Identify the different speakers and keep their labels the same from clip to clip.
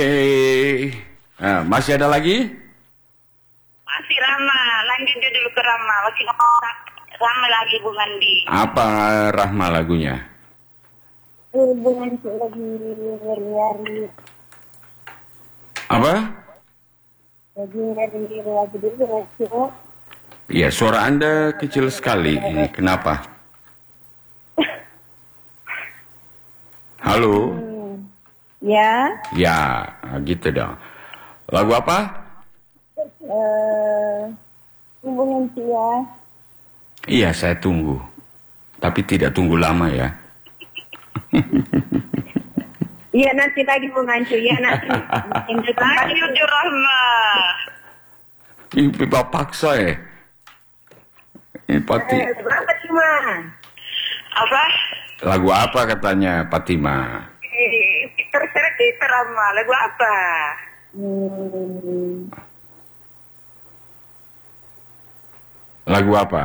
Speaker 1: Masih ada lagi?
Speaker 2: Masih Rama, lanjut dulu ke Rama. Masih Rama lagi Bung Andi.
Speaker 1: Apa Rahma lagunya?
Speaker 3: Bung Andi lagi nyari-nyari.
Speaker 1: Apa?
Speaker 3: Lagi nyari-nyari lagu dulu.
Speaker 1: Iya, suara Anda kecil sekali. Ini kenapa? Halo?
Speaker 3: Ya.
Speaker 1: Ya, gitu dong. Lagu apa?
Speaker 3: Hubungan ya.
Speaker 1: Iya, saya tunggu. Tapi tidak tunggu lama ya.
Speaker 3: Iya, nanti lagi Bung Andi. Iya, nanti.
Speaker 2: Lanjut Rahma.
Speaker 1: Ini pipa paksa ya. Ini Pati.
Speaker 3: Berapa cuma?
Speaker 2: Apa?
Speaker 1: Lagu apa katanya Fatima?
Speaker 2: Terserah kita Rama. Lagu apa?
Speaker 1: Lagu apa?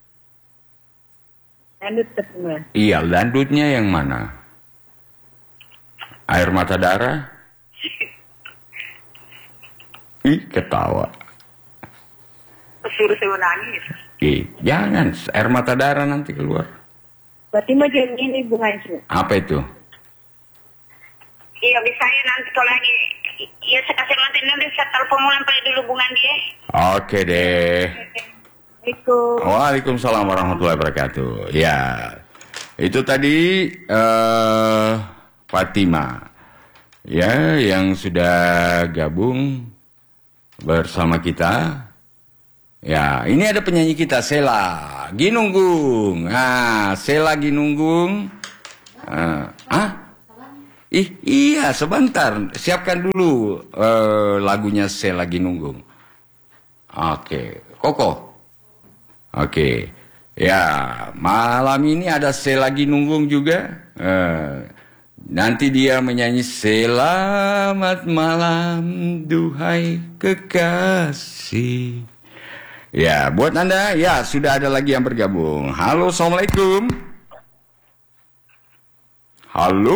Speaker 3: Lanjut Fatima.
Speaker 1: Iya, landutnya yang mana? Air mata darah? Ih, ketawa.
Speaker 2: Suruh saya nangis.
Speaker 1: Jangan, air mata darah nanti keluar.
Speaker 3: Fatima jangan ini Bung Andi.
Speaker 1: Apa itu?
Speaker 2: Iya, bisa ya nanti kalau lagi. Iya, saya kasih nanti saya telepon mulai dulu Bung Andi ya.
Speaker 1: Oke deh.
Speaker 3: Assalamualaikum.
Speaker 1: Waalaikumsalam warahmatullahi wabarakatuh. Ya, itu tadi Fatima. Ya, yang sudah gabung bersama kita. Ya, ini ada penyanyi kita, Sela Ginunggung. Nah, Sela Ginunggung. Iya, sebentar. Siapkan dulu lagunya Sela Ginunggung. Oke, Koko. Oke. Ya, malam ini ada Sela Ginunggung juga. Nanti dia menyanyi Selamat Malam Duhai Kekasih. Ya, buat Anda, ya sudah ada lagi yang bergabung. Halo, Assalamualaikum. Halo.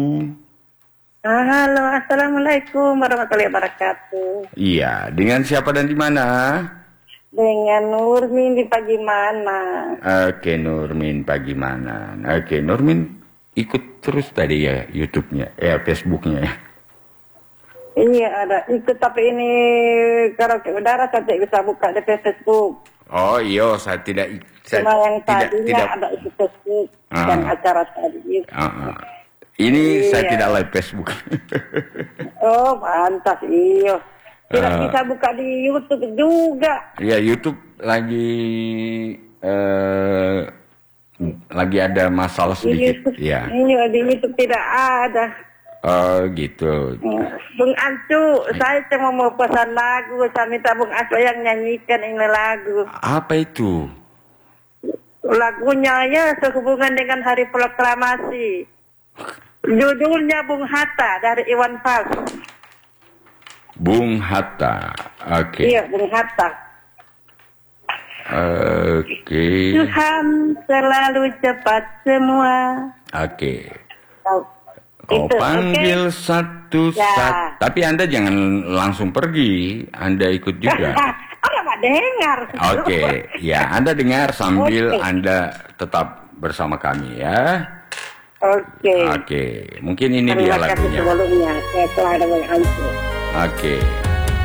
Speaker 3: Halo, Assalamualaikum warahmatullahi wabarakatuh.
Speaker 1: Iya, dengan siapa dan di mana?
Speaker 3: Dengan Nurmin di pagi mana?
Speaker 1: Oke, Nurmin pagi mana? Oke, Nurmin ikut terus tadi ya YouTube-nya, Facebook-nya ya.
Speaker 3: Iya ada ikut, tapi ini kalau ke udara saya tidak bisa buka di Facebook.
Speaker 1: Oh iya, saya tidak.
Speaker 3: Cuma yang tadinya ada ikut Facebook dan acara tadi.
Speaker 1: Ini
Speaker 3: iya.
Speaker 1: Saya tidak live Facebook.
Speaker 3: Oh pantas iyo. Tidak bisa buka di YouTube juga.
Speaker 1: Iya, YouTube lagi ada masalah sedikit. Iya.
Speaker 3: Iya, di YouTube tidak ada.
Speaker 1: Oh gitu.
Speaker 3: Bung Ancu, saya cuma mau pesan lagu. Saya minta Bung Ancu yang nyanyikan ini lagu.
Speaker 1: Apa itu?
Speaker 3: Lagunya ya sehubungan dengan Hari Proklamasi. Judulnya Bung Hatta dari Iwan Fals.
Speaker 1: Bung Hatta, oke.
Speaker 3: Iya, Bung Hatta.
Speaker 1: Oke.
Speaker 3: Tuhan selalu cepat semua.
Speaker 1: Oke.
Speaker 3: Oh,
Speaker 1: Kau
Speaker 3: itu,
Speaker 1: panggil
Speaker 3: okay?
Speaker 1: satu-satu.
Speaker 3: Ya.
Speaker 1: Tapi Anda jangan langsung pergi. Anda ikut juga.
Speaker 3: Orang nggak dengar.
Speaker 1: Oke. Ya, Anda dengar sambil
Speaker 3: Okay.
Speaker 1: Anda tetap bersama kami ya.
Speaker 3: Oke.
Speaker 1: Oke. Mungkin ini dia
Speaker 3: Terima kasih
Speaker 1: lagunya.
Speaker 3: sebelumnya. Saya telah dengan Ancu.
Speaker 1: Oke.